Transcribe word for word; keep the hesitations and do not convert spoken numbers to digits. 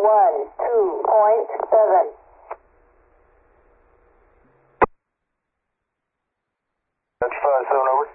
one two point seven. That's five seven over.